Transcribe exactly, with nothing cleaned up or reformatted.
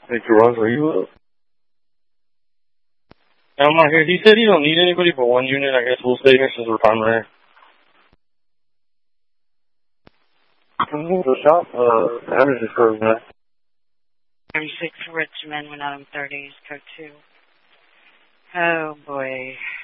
Hey, Ross, are you up? I'm not here. He said he don't need anybody but one unit. I guess we'll stay here since we're time here. Come to the shop. Uh, average is for man. thirty-six Richmond, one out of thirty, code two. Oh boy.